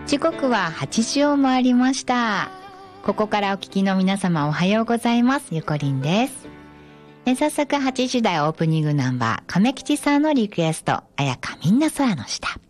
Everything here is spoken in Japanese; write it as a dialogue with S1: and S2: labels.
S1: 時刻は8時を回りました。ここからお聞きの皆様おはようございます。ゆこりんです。早速8時台オープニングナンバー亀吉さんのリクエスト、あやかみんな空の下。